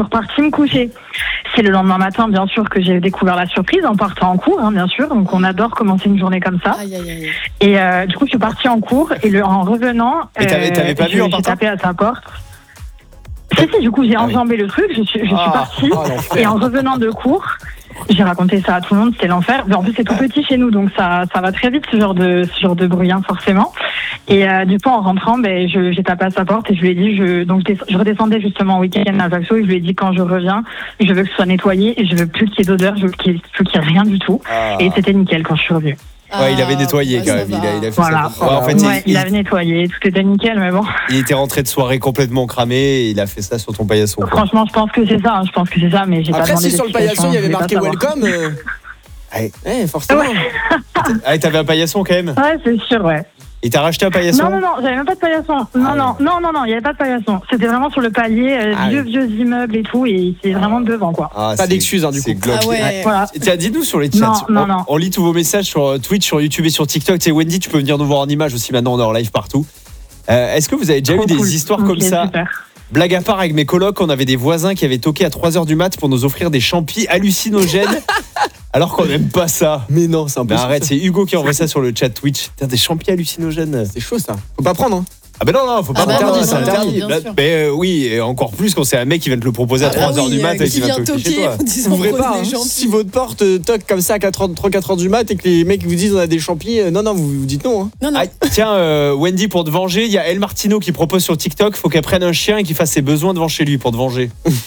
repartie me coucher. C'est le lendemain matin, bien sûr, que j'ai découvert la surprise en partant en cours, bien sûr. Donc, on adore commencer une journée comme ça. Aïe, aïe, aïe. Et du coup, je suis partie en cours et en revenant, Et t'avais pas vu en j'ai partant tapé à sa porte. Si, du coup, j'ai enjambé le truc, je suis partie. Et en revenant de cours, j'ai raconté ça à tout le monde, c'était l'enfer. En plus, c'est tout petit chez nous, donc ça va très vite, ce genre de bruit, forcément. Et du coup, en rentrant, j'ai tapé à sa porte et je lui ai dit, je redescendais justement au week-end à Ajaccio et je lui ai dit, quand je reviens, je veux que ce soit nettoyé et je veux plus qu'il y ait d'odeur, je veux qu'il y ait rien du tout. Et c'était nickel quand je suis revenue. Ouais, il avait nettoyé quand même. Il a fait voilà. ça. Ouais, en fait, il avait nettoyé, tout était nickel, mais bon. Il était rentré de soirée complètement cramé et il a fait ça sur ton paillasson. Quoi. Franchement, je pense que c'est ça, mais j'ai pas demandé. Après, si sur le paillasson il y avait marqué welcome, forcément. Ouais. Ah, t'avais un paillasson quand même. Ouais, c'est sûr, ouais. Et t'as racheté un paillasson? Non, j'avais même pas de paillasson. Non, il y avait pas de paillasson. C'était vraiment sur le palier, vieux immeubles et tout, et c'est vraiment devant, quoi. Pas d'excuses, du coup. Ah ouais. Voilà. Tiens, dites-nous sur les chats. Non. On lit tous vos messages sur Twitch, sur YouTube et sur TikTok. Tu sais, Wendy, tu peux venir nous voir en image aussi maintenant, on est en live partout. Est-ce que vous avez déjà eu des histoires comme ça? Super. Blague à part, avec mes colocs, on avait des voisins qui avaient toqué à 3h du mat pour nous offrir des champis hallucinogènes. Alors qu'on n'aime pas ça. Mais non, c'est un peu. Arrête, c'est Hugo qui envoie ça sur le chat Twitch. Putain, des champis hallucinogènes. C'est chaud ça. Faut pas prendre. Ah ben non, faut pas interdit, c'est interdit. Mais oui, et encore plus quand c'est un mec qui vient te le proposer à 3h du mat et qui vient toquer chez toi. Ouvrez pas. Si votre porte toque comme ça à 3-4h du mat et que les mecs vous disent on a des champis, non, vous dites non. Non. Ah, tiens, Wendy, pour te venger, il y a El Martino qui propose sur TikTok, faut qu'elle prenne un chien et qu'il fasse ses besoins devant chez lui pour te venger.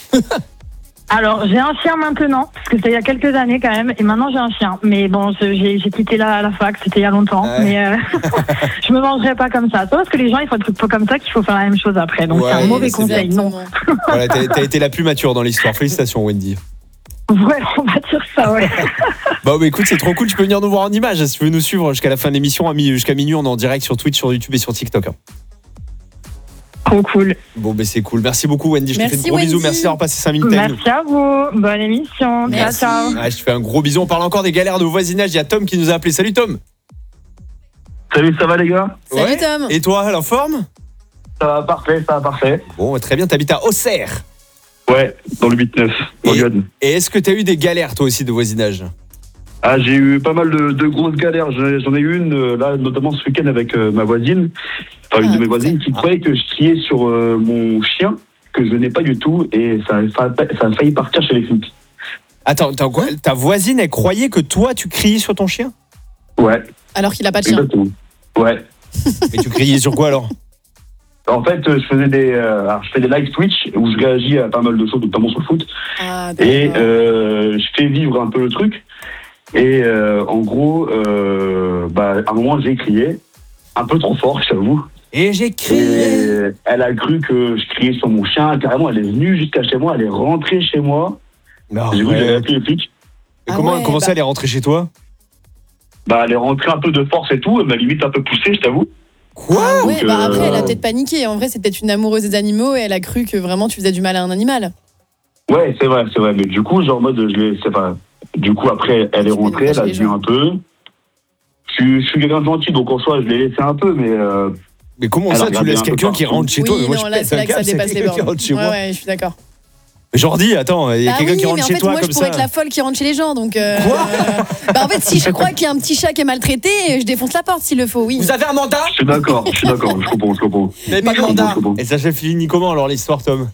Alors, j'ai un chien maintenant, parce que c'était il y a quelques années quand même, et maintenant j'ai un chien. Mais bon, j'ai quitté la fac, c'était il y a longtemps, mais je me vengerai pas comme ça. C'est parce que les gens, ils font des trucs pas comme ça qu'il faut faire la même chose après. Donc c'est un mauvais conseil, non. Voilà, t'as été la plus mature dans l'histoire. Félicitations, Wendy. Ouais, on va dire ça, ouais. Bah écoute, c'est trop cool, tu peux venir nous voir en image. Si tu veux nous suivre jusqu'à la fin de l'émission, jusqu'à minuit, on est en direct sur Twitch, sur YouTube et sur TikTok. Trop cool. Bon, c'est cool. Merci beaucoup, Wendy. Je te fais de gros bisous. Merci d'avoir passé 5 minutes avec nous. Merci à vous. Bonne émission. Merci. Ciao. Je te fais un gros bisou. On parle encore des galères de voisinage. Il y a Tom qui nous a appelé. Salut, Tom. Salut, ça va les gars? Salut, Tom. Et toi, en forme? Ça va parfait. Bon, très bien. T'habites à Auxerre? Ouais, dans le 8-9. Et est-ce que t'as eu des galères, toi aussi, de voisinage? Ah, j'ai eu pas mal de grosses galères. J'en ai eu une, là, notamment ce week-end avec ma voisine. Enfin, une de mes voisines qui croyait que je criais sur mon chien, que je n'ai pas du tout, et ça a failli partir chez les flics. Attends, ta voisine, elle croyait que toi, tu criais sur ton chien? Ouais. Alors qu'il a pas de chien. Exactement. Ouais. Et tu criais sur quoi alors? En fait, je fais des live Twitch où je réagis à pas mal de choses, notamment sur le foot. Et je fais vivre un peu le truc. Et en gros, à un moment, j'ai crié un peu trop fort, j'avoue. Et j'ai crié. Et elle a cru que je criais sur mon chien. Carrément, elle est venue jusqu'à chez moi, elle est rentrée chez moi. J'ai vu que j'avais appelé les flics. Comment ça, elle est rentrée chez toi? Elle est rentrée un peu de force et tout. Elle m'a limite un peu poussé, je t'avoue. Quoi? Ouais, après, elle a peut-être paniqué. En vrai, c'est peut-être une amoureuse des animaux et elle a cru que vraiment tu faisais du mal à un animal. Ouais, c'est vrai. Mais du coup, genre en mode, du coup, après, elle est rentrée, elle a vu un peu. Je suis quelqu'un de gentil, donc en soi, je l'ai laissé un peu, mais comment ça, tu laisses quelqu'un qui rentre chez toi? Oui, non, là, c'est là que ça dépasse les bornes. Ouais, je suis d'accord. Mais Jordi, attends, il y a quelqu'un qui rentre chez toi comme ça. Moi, je pourrais être la folle qui rentre chez les gens, donc. Quoi? En fait, si je crois qu'il y a un petit chat qui est maltraité, je défonce la porte s'il le faut, oui. Vous avez un mandat? Je suis d'accord, je comprends. Mais pas de mandat. Et ça s'est fini comment alors l'histoire, Tom?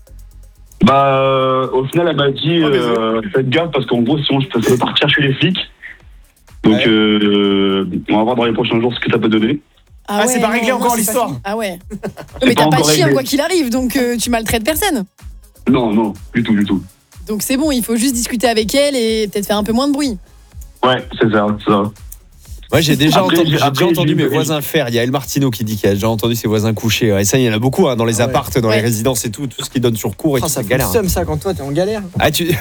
Au final, elle m'a dit faites gaffe parce qu'en gros, sinon, je peux partir chez les flics. Donc, on va voir dans les prochains jours ce que ça peut donner. Ah, c'est pas réglé encore l'histoire? Ah ouais. Mais t'as pas de chien quoi qu'il arrive, donc tu maltraites personne. Non, du tout. Donc c'est bon, il faut juste discuter avec elle et peut-être faire un peu moins de bruit. Ouais, c'est ça. Ouais, j'ai déjà entendu mes voisins faire. Il y a El Martino qui dit qu'il a déjà entendu ses voisins coucher. Et ça, il y en a beaucoup dans les appartes, dans les résidences et tout ce qui donne sur cours et tout, ça galère. Ça ça quand toi t'es en galère. Ah, ça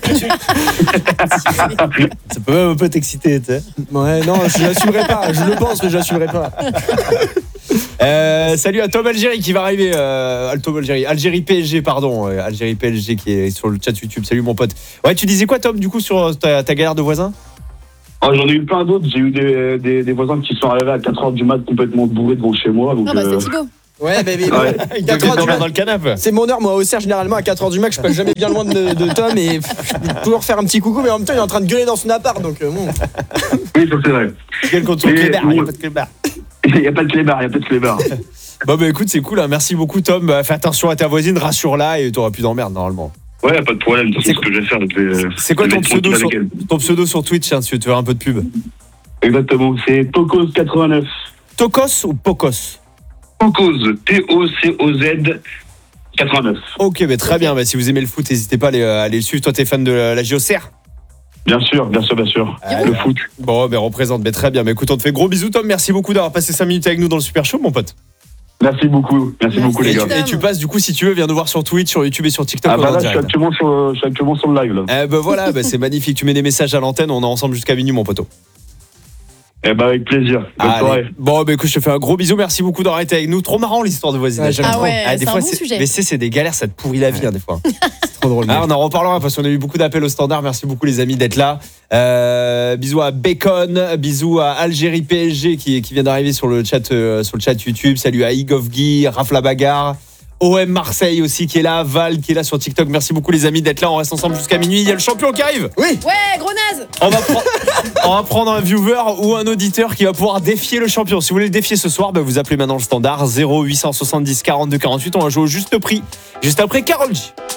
peut même un peu t'exciter, tu sais. Ouais, non, je l'assumerai pas. Je le pense, mais je l'assumerai pas. Salut à Tom Algérie qui va arriver. Algérie PSG, pardon. Algérie PSG qui est sur le chat YouTube. Salut mon pote. Ouais, tu disais quoi, Tom, du coup, sur ta galère de voisin? J'en ai eu plein d'autres. J'ai eu des voisins qui sont arrivés à 4h du mat complètement bourrés devant chez moi. Donc, c'est Thibaut. Ouais, Il devait dormir dans le canapé. C'est mon heure, moi, au Auxerre, généralement, à 4h du mat, je passe jamais bien loin de Tom et je peux toujours faire un petit coucou, mais en même temps, il est en train de gueuler dans son appart, donc bon. Oui, ça c'est vrai. Il gueule contre son clébard, il n'y a pas de clébard. Il n'y a pas de clébard. Bon, bah écoute, c'est cool, hein. Merci beaucoup, Tom. Bah, fais attention à ta voisine, rassure-la et t'auras plus d'emmerde normalement. Ouais, pas de problème, c'est ce que je vais faire. C'est quoi ton pseudo sur Twitch, hein, si tu veux faire un peu de pub? Exactement, c'est Tocos89. Tocos ou Pocos? Tocos, T-O-C-O-Z 89. Ok, mais très bien. Bah, si vous aimez le foot, n'hésitez pas à aller le suivre. Toi, t'es fan de la JOCR? Bien sûr. Le foot. Bon, mais représente, mais très bien. Mais écoute, on te fait gros bisous, Tom. Merci beaucoup d'avoir passé 5 minutes avec nous dans le Super Show, mon pote. Merci beaucoup les gars. Et tu passes, du coup, si tu veux, viens nous voir sur Twitch, sur YouTube et sur TikTok. Ah bah là, je suis actuellement sur le live là. Eh ben voilà, c'est magnifique. Tu mets des messages à l'antenne, on est ensemble jusqu'à minuit, mon poteau. Eh ben avec plaisir. Bonne soirée. Bon, bah écoute, je te fais un gros bisou. Merci beaucoup d'avoir été avec nous. Trop marrant l'histoire de voisinage. Des fois, c'est un bon sujet. Mais c'est des galères, ça te pourrit la vie, des fois. C'est trop drôle. On en reparlera parce qu'on a eu beaucoup d'appels au standard. Merci beaucoup, les amis, d'être là. Bisous à Bacon, bisous à Algérie PSG qui vient d'arriver sur le chat YouTube. Salut à Igov Guy, Raph la Bagarre. OM Marseille aussi qui est là, Val qui est là sur TikTok. Merci beaucoup les amis d'être là, on reste ensemble jusqu'à minuit. Il y a le champion qui arrive. Oui. Ouais, gros naze. On va prendre un viewer ou un auditeur qui va pouvoir défier le champion. Si vous voulez le défier ce soir, vous appelez maintenant le standard 0870 42 48. On va jouer au juste prix juste après Karol G.